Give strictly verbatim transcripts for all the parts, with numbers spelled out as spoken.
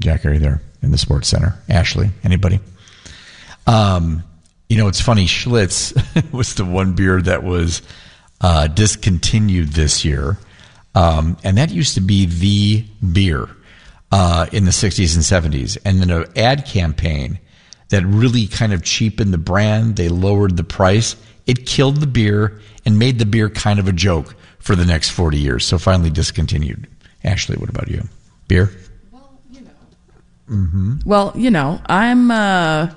Jack, are you there in the Sports Center? Ashley, anybody? Um, you know, it's funny. Schlitz was the one beer that was uh, discontinued this year. Um, and that used to be the beer uh, in the sixties and seventies. And then an ad campaign that really kind of cheapened the brand. They lowered the price. It killed the beer and made the beer kind of a joke for the next forty years. So finally discontinued. Ashley, what about you? Beer? Well, you know. Mm-hmm. Well, you know, I'm, uh,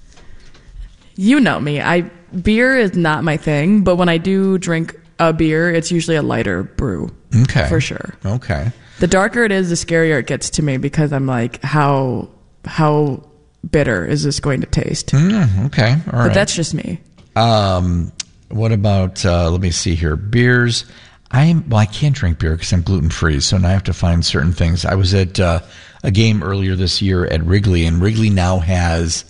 you know me. I beer is not my thing, but when I do drink a beer, it's usually a lighter brew. Okay. For sure. Okay. The darker it is, the scarier it gets to me because I'm like, how, how bitter is this going to taste? Mm, okay. All right. But that's just me. Um, what about, uh, let me see here, beers. I'm, well, I can't drink beer because I'm gluten-free, so now I have to find certain things. I was at uh, a game earlier this year at Wrigley, and Wrigley now has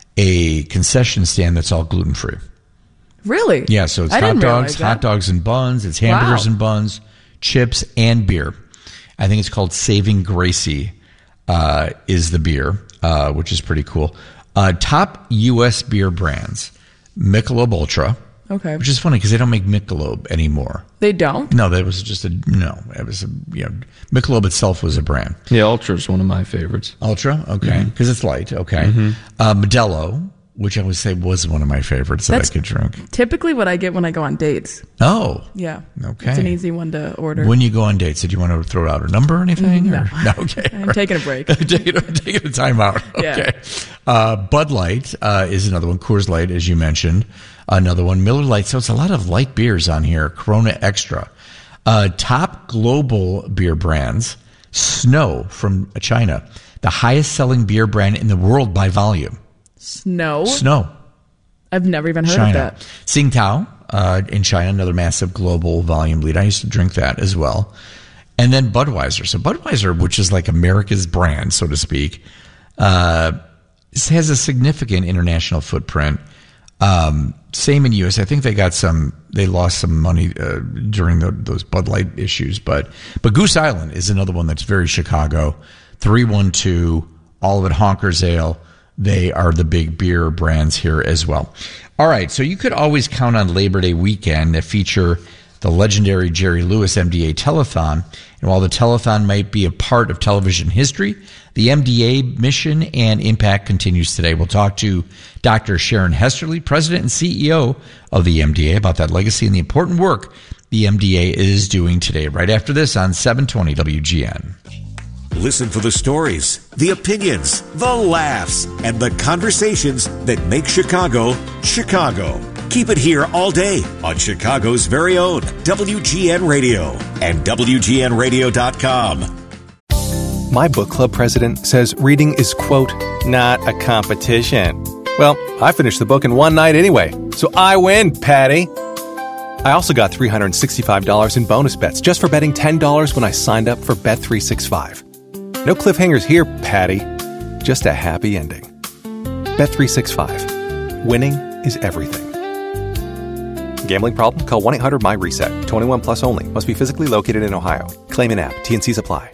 a concession stand that's all gluten-free. Really? Yeah, so it's I hot dogs, that. hot dogs and buns, it's hamburgers Wow. and buns, chips, and beer. I think it's called Saving Gracie uh, is the beer, uh, which is pretty cool. Uh, top U S beer brands, Michelob Ultra. Okay. Which is funny because they don't make Michelob anymore. They don't? No, that was just a no. It was a, you know, Michelob itself was a brand. Yeah, Ultra is one of my favorites. Ultra, okay, because mm-hmm. it's light. Okay, mm-hmm. uh, Modelo, which I would say was one of my favorites That's that I could drink. Typically, what I get when I go on dates. Oh, yeah, okay. It's an easy one to order. When you go on dates, did you want to throw out a number or anything? No, or? no okay. I'm right. taking a break. taking, a, taking a time out. Okay. Yeah. Uh, Bud Light uh, is another one. Coors Light, as you mentioned. Another one, Miller Lite. So it's a lot of light beers on here. Corona Extra. Uh, top global beer brands. Snow from China. The highest selling beer brand in the world by volume. Snow? Snow. I've never even heard China. of that. Tsingtao uh, in China, another massive global volume lead. I used to drink that as well. And then Budweiser. So Budweiser, which is like America's brand, so to speak, uh, has a significant international footprint. Um, same in U S. I think they got some, they lost some money uh, during the, those Bud Light issues. But but Goose Island is another one that's very Chicago. three one two, all of it Honkers Ale. They are the big beer brands here as well. All right, so you could always count on Labor Day weekend to feature the legendary Jerry Lewis M D A Telethon. And while the telethon might be a part of television history, the M D A mission and impact continues today. We'll talk to Doctor Sharon Hesterly, President and C E O of the M D A, about that legacy and the important work the M D A is doing today. Right after this on seven twenty W G N. Listen for the stories, the opinions, the laughs, and the conversations that make Chicago, Chicago. Keep it here all day on Chicago's very own W G N Radio and W G N radio dot com. My book club president says reading is, quote, not a competition. Well, I finished the book in one night anyway, so I win, Patty. I also got three hundred sixty-five dollars in bonus bets just for betting ten dollars when I signed up for Bet three sixty-five. No cliffhangers here, Patty. Just a happy ending. Bet three sixty-five. Winning is everything. Gambling problem? Call one eight hundred M Y reset. twenty-one plus only. Must be physically located in Ohio. Claim in app. T N Cs apply.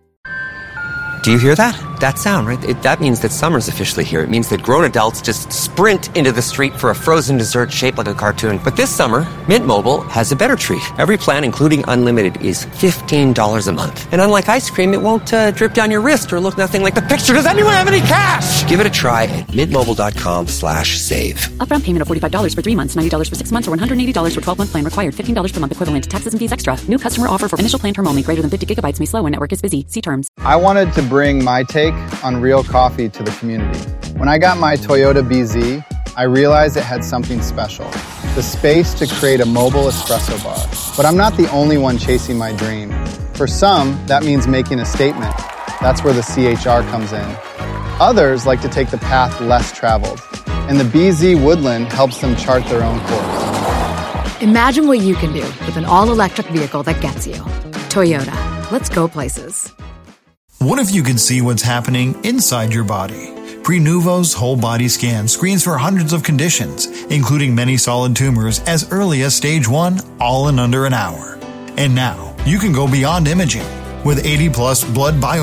Do you hear that? That sound, right? It, that means that summer's officially here. It means that grown adults just sprint into the street for a frozen dessert shaped like a cartoon. But this summer, Mint Mobile has a better treat. Every plan, including unlimited, is fifteen dollars a month. And unlike ice cream, it won't uh, drip down your wrist or look nothing like the picture. Does anyone have any cash? Give it a try at mintmobile.com slash save. Upfront payment of forty-five dollars for three months, ninety dollars for six months, or one hundred eighty dollars for twelve-month plan required. fifteen dollars per month equivalent. Taxes and fees extra. New customer offer for initial plan term only. Greater than fifty gigabytes may slow when network is busy. See terms. I wanted to bring my take on real coffee to the community. When I got my Toyota B Z, I realized it had something special. The space to create a mobile espresso bar. But I'm not the only one chasing my dream. For some, that means making a statement. That's where the C H R comes in. Others like to take the path less traveled. And the B Z Woodland helps them chart their own course. Imagine what you can do with an all-electric vehicle that gets you. Toyota. Let's go places. What if you could see what's happening inside your body? Prenuvo's whole body scan screens for hundreds of conditions, including many solid tumors as early as stage one, all in under an hour. And now, you can go beyond imaging with eighty plus blood bio